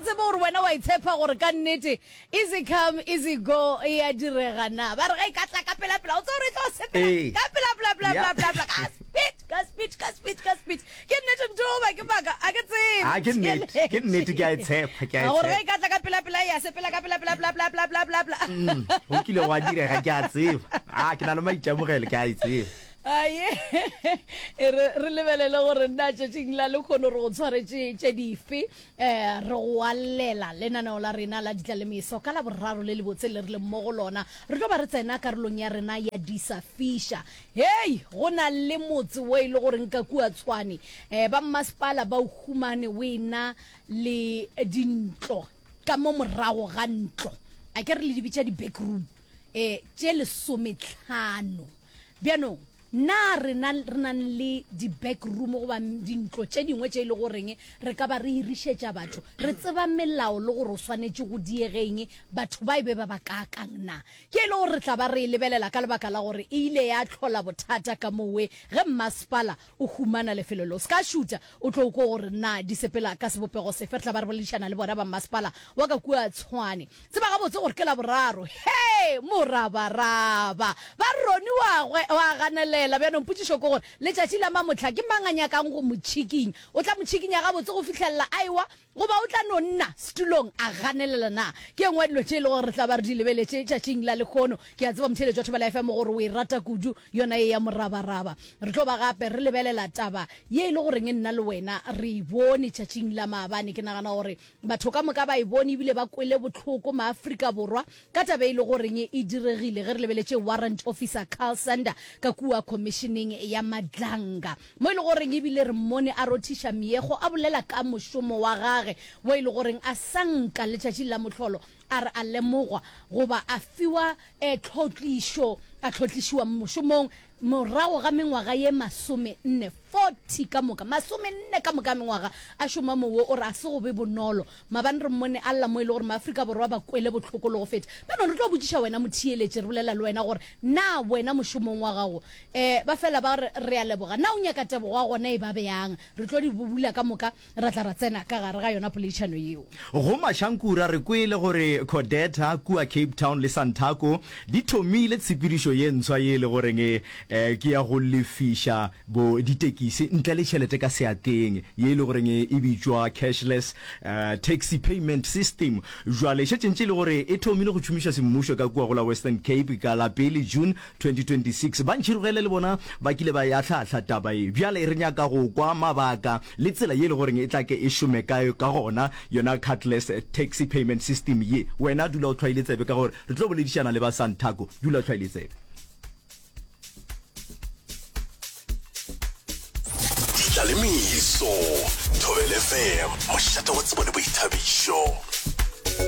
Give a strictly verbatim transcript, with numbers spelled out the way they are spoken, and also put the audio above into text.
tsebe gore wena wa itshepa gore ka nnete easy come easy go e a direga na ba re ga ikatla ka pela pela o tso re tlo sepela ka pela pela pela pela pela pela ka speed ka speed ka speed ka speed ke nnete mthoba ke baka a ke tsebe a ke nnete ke nnete ke a itshepa ke a itshepa gore ga ikatla ka pela pela ya sepela ka pela pela pela pela pela pela pela pela o kile wa direga ke a tseba a ke na le maitemogelo ke a itseba aye re re lebelele gore nna tšetšing la le kgone re go tshwaretse tše dife um re go alela lenaneo la rena la ditlalemeso ka la boraro le le botse le re le mmogo lona re tlo ba re tsena karolong ya rena ya disafisha hei go na le motse wo e le gore nka kua tshwane um ba mmasepala ba o humane o ena le dintlo ka mo morago ga ntlo a ke re le dibitša di-backroom um tše lesometlhano bjanong na re na re nang le di-back room goba dintlo tše dingwe tše e le goreng re ka ba re irišetša batho re tseba melao le gore o swanetše go diegeng batho ba e be ba ba kakang na ke e le gore re tla ba re lebelela ka lebaka la gore e ile ya tlhola bothata ka mowe ge mmasepala o humana lefelelo se ka šuta o tlo ko gore na di sepela ka sebopego sefe tla ba re boledišana le bona ba mmasepala wa ka kua tshwane tseba gabotse gore ke la boraro he morabaraba ba roni wa ganele la bjanong potšišo ko gore letšatši la mamotlha ke manganyakang go motšhiking o tla motšhikinya ga botse go fitlhelela aiwa goba o tla no nna setulong a ganelela na ke engwe dilo tše e le gore re tla ba re di lebeletše tšatšing la lekgono ke a tseba motheletšo batho ba la F M gore o e rata kudu yona e ya morabaraba re tlo ba gape re lebelela taba ye e le goreng e nna le wena re e bone tšatšing la maabane ke nagana gore batho ka moka ba e bone ebile ba kwele botlhoko maaforika borwa ka taba e le goreng e diregile ge re lebeletše warrant officer Carl Sander ka kua commissioning ya Madlanga mo ile goreng ebile re mmone a rothisha miego a bolela ka mošomo wa gage wo ile goreng a sanka letšatši la mohlolo a re a lemogwa goba a fiwa e tlhotlišo a tlhotlišiwa mošomong morago ga mengwaga ye masome nne forty ka moka masome nne ka moka mengwaga a šoma mowo o re a se go be bonolo mabane re mmone a lla mo e le gore maaforika borwa ba kwele botlhoko le go feta banong re tlo botsiša wena motheeletše re bolela le wena gore na wena mošomong wa gago um ba fela ba re a leboga na o nyaka tebogo wa gona e ba beyang re tlo di bobula ka moka ra tla ra tsena ka gare ga yona poledišano yeo go mašhankura re kwele gore Codeta kua Cape Town le Santaco di thomile tshepedišo ye ntshwa ye le goreng eh ke ya go lefiša bo ditekisi ntle le tšhelete ka seateng ye le goreng e bitswa cashless uh, taxi payment system jwale šetšentše le gore e thomile go tšhomiša semmušo ka kua go la Western Cape ka la pele June twenty twenty-six ba ntšhirogele le bona ba kile ba ya tlhatlha taba e bjale re nyaka go kwa mabaka le tsela ye le goreng e tla ke e šome ka ka gona yona cashless taxi payment system ye wena dula o tshwailetsebe ka gore re tlo boledišana le ba Santaco dula o tshwailetsebe Ditlalemeso Thobela F M mošate wa tsebone boithabišo